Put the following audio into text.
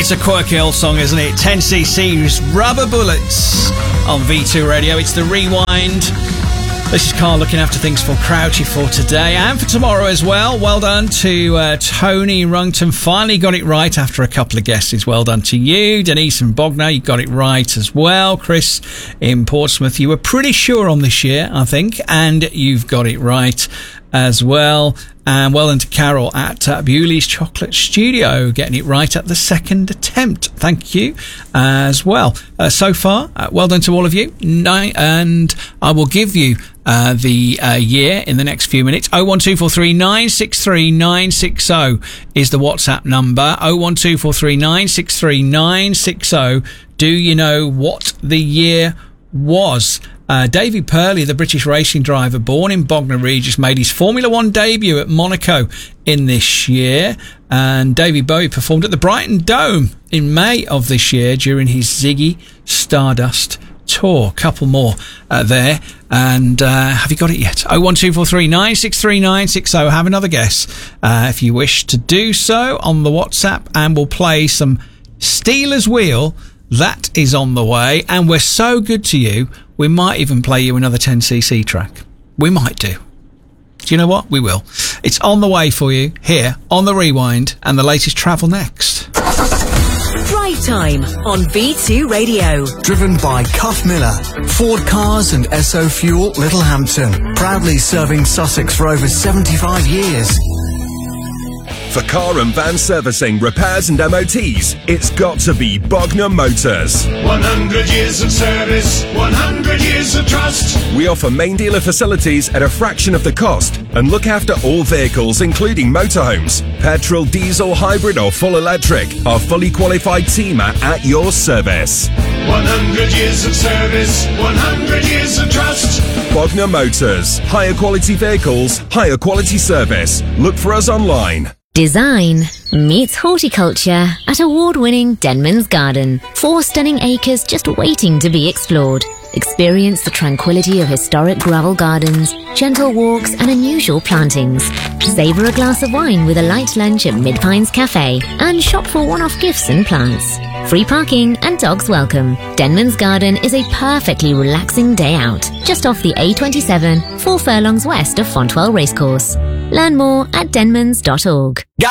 It's a quirky old song, isn't it? 10cc's Rubber Bullets on V2 Radio. It's the Rewind. This is Carl looking after things for Crouchy for today and for tomorrow as well. Well done to Tony Runkton. Finally got it right after a couple of guesses. Well done to you. Denise and Bognor, you got it right as well. Chris in Portsmouth, you were pretty sure on this year, I think, and you've got it right as well. And well done to Carol at Bewley's Chocolate Studio, getting it right at the second attempt. Thank you as well. So far, well done to all of you. And I will give you the year in the next few minutes. 01243 963 960 is the WhatsApp number. 01243 963 960. Do you know what the year was? Davy Purley, the British racing driver, born in Bognor Regis, made his Formula One debut at Monaco in this year. And Davy Bowie performed at the Brighton Dome in May of this year during his Ziggy Stardust tour. Couple more there. And have you got it yet? 01243 963 960. Have another guess if you wish to do so on the WhatsApp, and we'll play some Stealers Wheel. That is on the way, and we're so good to you, we might even play you another 10cc track. We might do. Do you know what? We will. It's on the way for you here on The Rewind, and the latest travel next. Drive Time on V2 Radio. Driven by Cuff Miller, Ford Cars and SO Fuel Littlehampton. Proudly serving Sussex for over 75 years. For car and van servicing, repairs and MOTs, it's got to be Bognor Motors. 100 years of service, 100 years of trust. We offer main dealer facilities at a fraction of the cost and look after all vehicles, including motorhomes. Petrol, diesel, hybrid or full electric. Our fully qualified team are at your service. 100 years of service, 100 years of trust. Bognor Motors. Higher quality vehicles, higher quality service. Look for us online. Design meets horticulture at award-winning Denman's Garden. 4 stunning acres just waiting to be explored. Experience the tranquility of historic gravel gardens, gentle walks and unusual plantings. Savour a glass of wine with a light lunch at Mid Pines Cafe and shop for one-off gifts and plants. Free parking and dogs welcome. Denman's Garden is a perfectly relaxing day out, just off the A27, 4 furlongs west of Fontwell Racecourse. Learn more at denmans.org.